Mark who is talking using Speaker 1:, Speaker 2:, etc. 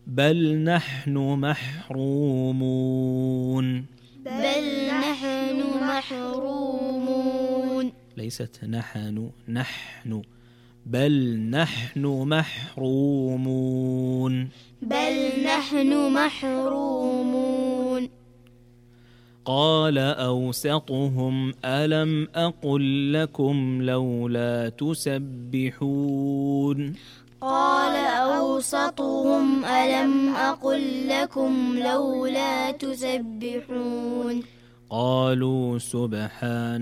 Speaker 1: بل نحن محرومون.
Speaker 2: بل نحن محرومون.
Speaker 1: ليست نحن، بل نحن محرومون.
Speaker 2: بل نحن محرومون.
Speaker 1: قال أوسطهم ألم أقل لكم لولا تسبحون.
Speaker 2: قال أوسطهم ألم أقل لكم لولا تسبحون.
Speaker 1: قالوا سبحان